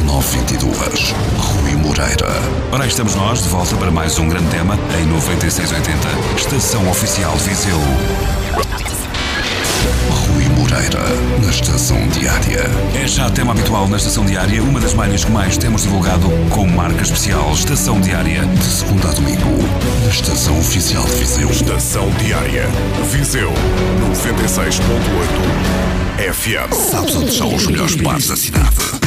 922. Rui Moreira. Ora, aí estamos nós, de volta para mais um grande tema em 9680, Estação Oficial de Viseu. Rui Moreira, na Estação Diária. É já tema habitual na Estação Diária, uma das malhas que mais temos divulgado com marca especial, Estação Diária. De segunda a domingo, na Estação Oficial de Viseu. Estação Diária, Viseu, 96.8 FM. Sabes onde são os melhores bares da cidade?